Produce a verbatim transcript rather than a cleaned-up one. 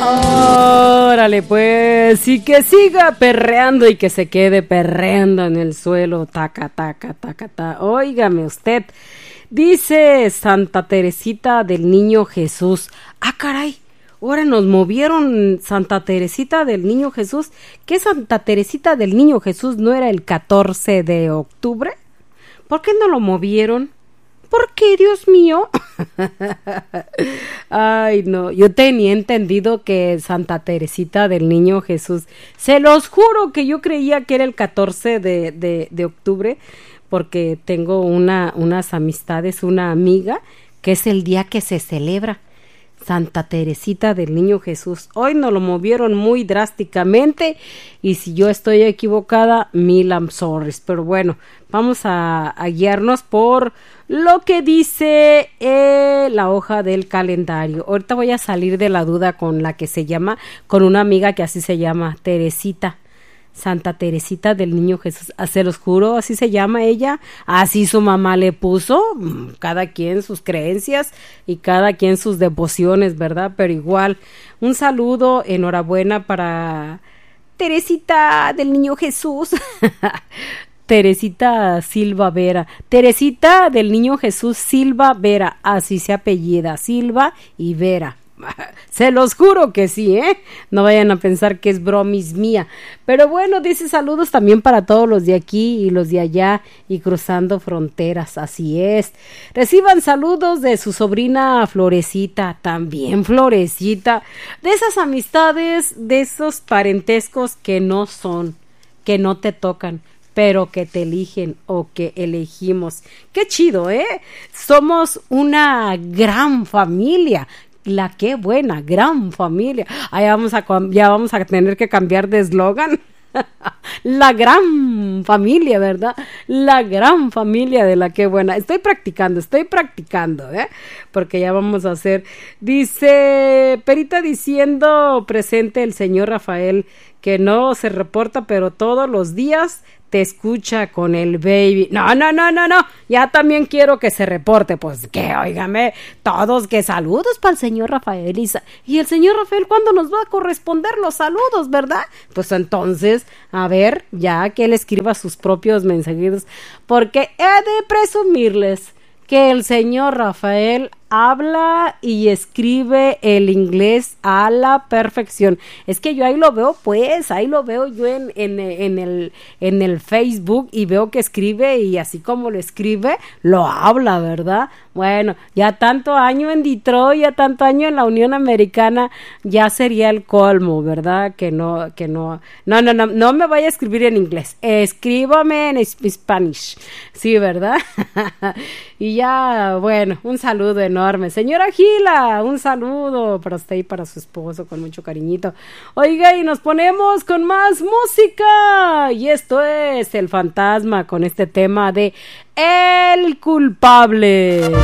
Órale, pues, y que siga perreando y que se quede perreando en el suelo, taca, taca, taca, taca. Óigame usted, dice Santa Teresita del Niño Jesús. Ah, caray, ahora nos movieron Santa Teresita del Niño Jesús. ¿Qué Santa Teresita del Niño Jesús no era el catorce de octubre? ¿Por qué no lo movieron? ¿Por qué, Dios mío? Ay, no, yo tenía entendido que Santa Teresita del Niño Jesús, se los juro que yo creía que era el catorce de, de, de octubre, porque tengo una, unas amistades, una amiga, que es el día que se celebra Santa Teresita del Niño Jesús. Hoy nos lo movieron muy drásticamente y si yo estoy equivocada, mil I'm sorry. Pero bueno, vamos a, a guiarnos por lo que dice eh, la hoja del calendario. Ahorita voy a salir de la duda con la que se llama, con una amiga que así se llama, Teresita. Santa Teresita del Niño Jesús, se los juro, así se llama ella, así su mamá le puso, cada quien sus creencias y cada quien sus devociones, ¿verdad? Pero igual, un saludo, enhorabuena para Teresita del Niño Jesús, Teresita Silva Vera, Teresita del Niño Jesús Silva Vera, así se apellida, Silva y Vera. Se los juro que sí, ¿eh? No vayan a pensar que es bromis mía. Pero bueno, dice saludos también para todos los de aquí y los de allá y cruzando fronteras, así es. Reciban saludos de su sobrina Florecita, también Florecita, de esas amistades, de esos parentescos que no son, que no te tocan, pero que te eligen o que elegimos. Qué chido, ¿eh? Somos una gran familia. La qué buena, gran familia. Ahí vamos a, ya vamos a tener que cambiar de eslogan. La gran familia, ¿verdad? La gran familia de la qué buena. Estoy practicando, estoy practicando, ¿eh? Porque ya vamos a hacer. Dice Perita diciendo presente el señor Rafael que no se reporta, pero todos los días te escucha con el baby. No, no, no, no, no. Ya también quiero que se reporte. Pues que, óigame, todos que saludos para el señor Rafael. Y, y el señor Rafael, ¿cuándo nos va a corresponder los saludos, verdad? Pues entonces, a ver, ya que él escriba sus propios mensajitos. Porque he de presumirles que el señor Rafael habla y escribe el inglés a la perfección. Es que yo ahí lo veo, pues, ahí lo veo yo en, en, en, el, en el Facebook y veo que escribe y así como lo escribe, lo habla, ¿verdad? Bueno, ya tanto año en Detroit, ya tanto año en la Unión Americana, ya sería el colmo, ¿verdad? Que no, que no, no, no, no, no me vaya a escribir en inglés, escríbame en Spanish, sí, ¿verdad? Y ya, bueno, un saludo enorme. Señora Gila, un saludo para usted y para su esposo con mucho cariñito. Oiga, y nos ponemos con más música. Y esto es El Fantasma con este tema de El Culpable.